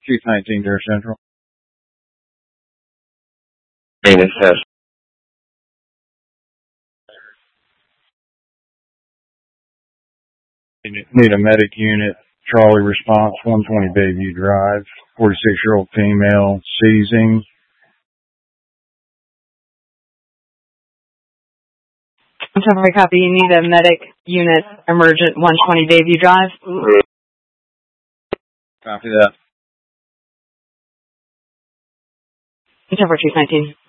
Chief 19 Dare Central. Maintenance test. Need a medic unit. Charlie response, 120 Bayview Drive. 46-year-old female, seizing. Temporary copy. You need a medic unit, emergent, 120 Bayview Drive. Copy that. Temporary Chief 19.